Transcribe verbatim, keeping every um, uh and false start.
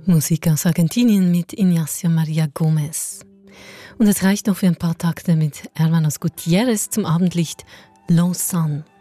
Musik aus Argentinien mit Ignacio Maria Gomez. Und es reicht noch für ein paar Takte mit Hermanos Gutierrez zum Abendlicht Lausanne.